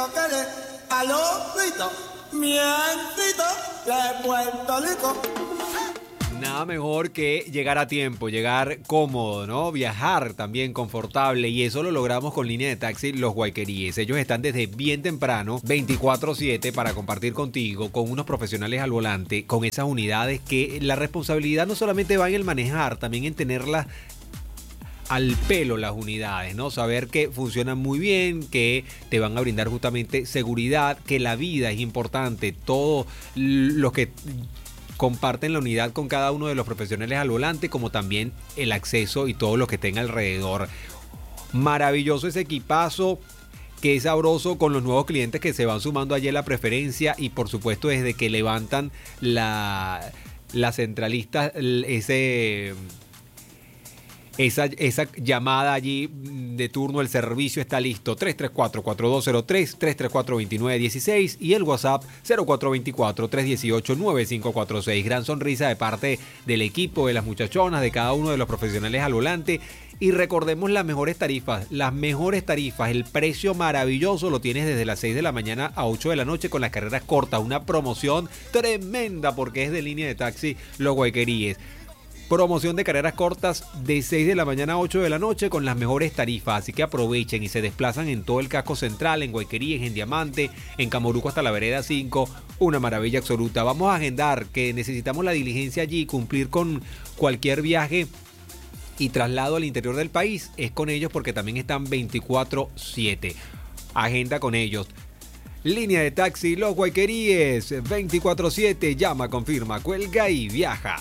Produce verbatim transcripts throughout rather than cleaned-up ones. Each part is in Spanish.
frito que le a los fritos, bien frito de Puerto Rico. Nada mejor que llegar a tiempo, llegar cómodo, ¿no? Viajar también confortable, y eso lo logramos con Línea de Taxi Los Guayqueríes. Ellos están desde bien temprano, veinticuatro siete, para compartir contigo, con unos profesionales al volante, con esas unidades que la responsabilidad no solamente va en el manejar, también en tenerlas al pelo las unidades, ¿no? Saber que funcionan muy bien, que te van a brindar justamente seguridad, que la vida es importante, todo lo que comparten la unidad con cada uno de los profesionales al volante, como también el acceso y todo lo que tenga alrededor. Maravilloso ese equipazo, que es sabroso con los nuevos clientes que se van sumando allí a la preferencia, y por supuesto desde que levantan la, la centralista, ese... Esa, esa llamada allí de turno, el servicio está listo. tres tres cuatro, cuatro dos cero tres, tres tres cuatro, dos nueve uno seis y el WhatsApp cero cuatro dos cuatro, tres uno ocho, nueve cinco cuatro seis. Gran sonrisa de parte del equipo, de las muchachonas, de cada uno de los profesionales al volante. Y recordemos las mejores tarifas, las mejores tarifas, el precio maravilloso lo tienes desde las seis de la mañana a ocho de la noche con las carreras cortas. Una promoción tremenda porque es de Línea de Taxi Los Guayqueríes. Promoción de carreras cortas de seis de la mañana a ocho de la noche con las mejores tarifas, así que aprovechen y se desplazan en todo el casco central, en Guayqueríes, en Diamante, en Camoruco hasta la vereda cinco, una maravilla absoluta. Vamos a agendar que necesitamos la diligencia allí, cumplir con cualquier viaje y traslado al interior del país, es con ellos porque también están veinticuatro siete. Agenda con ellos. Línea de Taxi Los Guayqueríes, veinticuatro siete, llama, confirma, cuelga y viaja.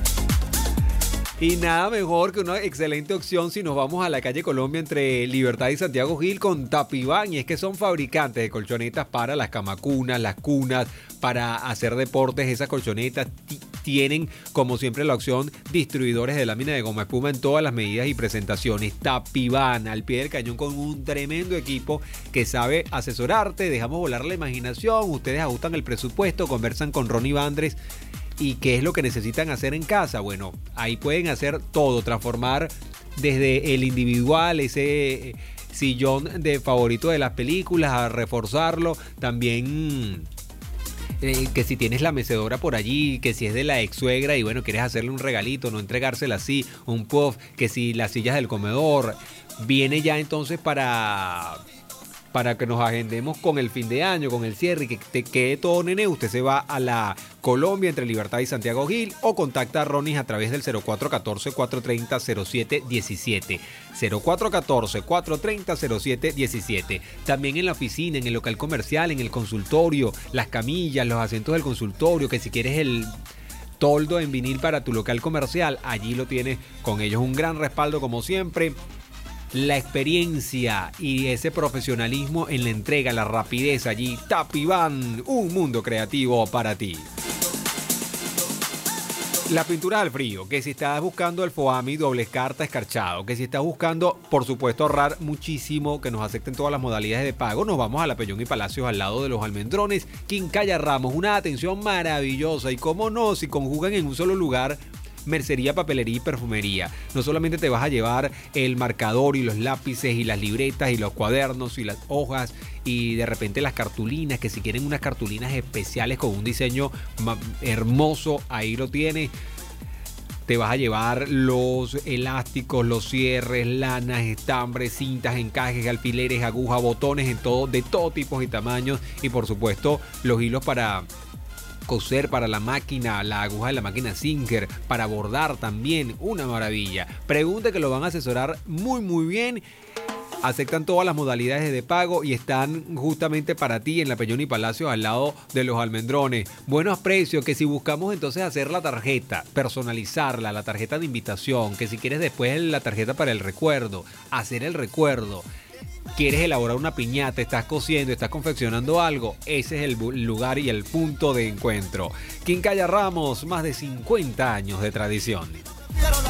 Y nada mejor que una excelente opción si nos vamos a la calle Colombia entre Libertad y Santiago Gil con Tapibán, y es que son fabricantes de colchonetas para las camacunas, las cunas, para hacer deportes. Esas colchonetas t- tienen como siempre la opción distribuidores de lámina de goma espuma en todas las medidas y presentaciones. Tapibán, al pie del cañón, con un tremendo equipo que sabe asesorarte. Dejamos volar la imaginación, ustedes ajustan el presupuesto, conversan con Ronnie Vandres. ¿Y qué es lo que necesitan hacer en casa? Bueno, ahí pueden hacer todo, transformar desde el individual, ese sillón de favorito de las películas, a reforzarlo. También eh, que si tienes la mecedora por allí, que si es de la ex suegra y bueno, quieres hacerle un regalito, no entregársela así, un puff, que si las sillas del comedor, viene ya entonces para... para que nos agendemos con el fin de año, con el cierre y que te quede todo, nene. Usted se va a la Colombia entre Libertad y Santiago Gil o contacta a Ronnie a través del cero cuatro uno cuatro, cuatro tres cero, cero siete uno siete. cero cuatro uno cuatro, cuatro tres cero, cero siete uno siete. También en la oficina, en el local comercial, en el consultorio, las camillas, los asientos del consultorio, que si quieres el toldo en vinil para tu local comercial, allí lo tienes con ellos. Un gran respaldo como siempre. La experiencia y ese profesionalismo en la entrega, la rapidez allí. Tapibán, un mundo creativo para ti. La pintura al frío, que si estás buscando el Foami doble carta escarchado, que si estás buscando, por supuesto, ahorrar muchísimo, que nos acepten todas las modalidades de pago, nos vamos a la Pellón y Palacios al lado de los Almendrones, Quincalla Ramos, una atención maravillosa, y cómo no, si conjugan en un solo lugar mercería, papelería y perfumería. No solamente te vas a llevar el marcador y los lápices y las libretas y los cuadernos y las hojas y de repente las cartulinas, que si quieren unas cartulinas especiales con un diseño hermoso, ahí lo tienes. Te vas a llevar los elásticos, los cierres, lanas, estambres, cintas, encajes, alfileres, agujas, botones en todo, de todo tipo y tamaños, y por supuesto los hilos para coser para la máquina, la aguja de la máquina Singer, para bordar también, una maravilla. Pregunta que lo van a asesorar muy muy bien. Aceptan todas las modalidades de pago y están justamente para ti en la Pellón y Palacio al lado de los Almendrones. Buenos precios, que si buscamos entonces hacer la tarjeta, personalizarla, la tarjeta de invitación, que si quieres después la tarjeta para el recuerdo, hacer el recuerdo. ¿Quieres elaborar una piñata? ¿Estás cosiendo? ¿Estás confeccionando algo? Ese es el lugar y el punto de encuentro. Quincalla Ramos, más de cincuenta años de tradición.